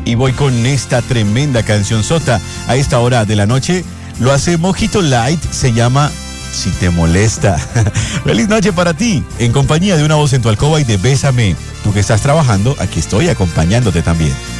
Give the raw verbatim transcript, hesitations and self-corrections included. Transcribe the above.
Y voy con esta tremenda canción sota a esta hora de la noche. Lo hace Mojito Light, se llama Si Te Molesta. Feliz noche para ti, en compañía de Una Voz en tu Alcoba y de Bésame. Tú que estás trabajando, aquí estoy acompañándote también.